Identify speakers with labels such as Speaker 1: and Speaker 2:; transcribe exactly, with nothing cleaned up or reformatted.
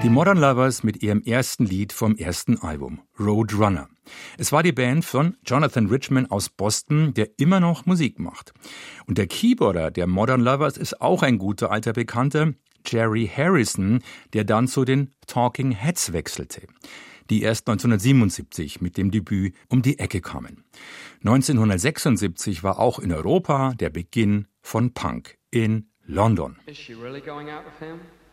Speaker 1: Die Modern Lovers mit ihrem ersten Lied vom ersten Album, Roadrunner. Es war die Band von Jonathan Richman aus Boston, der immer noch Musik macht. Und der Keyboarder der Modern Lovers ist auch ein guter alter Bekannter, Jerry Harrison, der dann zu den Talking Heads wechselte, die erst neunzehnhundertsiebenundsiebzig mit dem Debüt um die Ecke kamen. neunzehnhundertsechsundsiebzig war auch in Europa der Beginn von Punk in London.
Speaker 2: Is she really going out with him?